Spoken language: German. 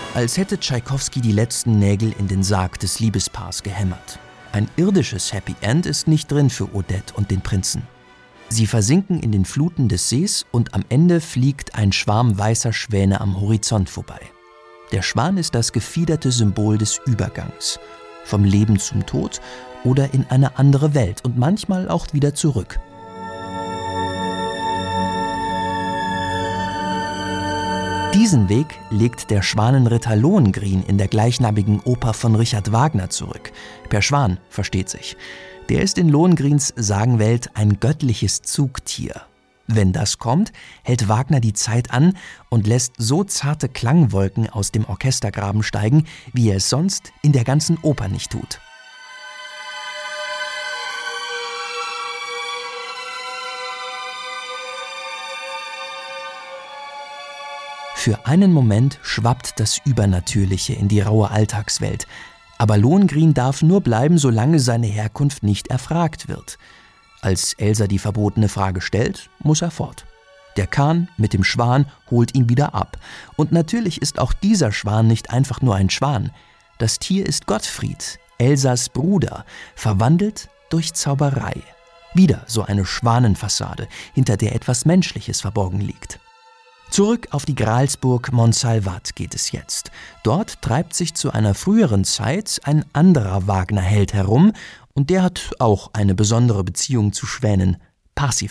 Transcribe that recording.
Als hätte Tschaikowski die letzten Nägel in den Sarg des Liebespaars gehämmert. Ein irdisches Happy End ist nicht drin für Odette und den Prinzen. Sie versinken in den Fluten des Sees und am Ende fliegt ein Schwarm weißer Schwäne am Horizont vorbei. Der Schwan ist das gefiederte Symbol des Übergangs. Vom Leben zum Tod oder in eine andere Welt und manchmal auch wieder zurück. Diesen Weg legt der Schwanenritter Lohengrin in der gleichnamigen Oper von Richard Wagner zurück. Per Schwan, versteht sich. Der ist in Lohengrins Sagenwelt ein göttliches Zugtier. Wenn das kommt, hält Wagner die Zeit an und lässt so zarte Klangwolken aus dem Orchestergraben steigen, wie er es sonst in der ganzen Oper nicht tut. Für einen Moment schwappt das Übernatürliche in die raue Alltagswelt. Aber Lohengrin darf nur bleiben, solange seine Herkunft nicht erfragt wird. Als Elsa die verbotene Frage stellt, muss er fort. Der Kahn mit dem Schwan holt ihn wieder ab. Und natürlich ist auch dieser Schwan nicht einfach nur ein Schwan. Das Tier ist Gottfried, Elsas Bruder, verwandelt durch Zauberei. Wieder so eine Schwanenfassade, hinter der etwas Menschliches verborgen liegt. Zurück auf die Gralsburg Montsalvat geht es jetzt. Dort treibt sich zu einer früheren Zeit ein anderer Wagner-Held herum und der hat auch eine besondere Beziehung zu Schwänen, Parsifal.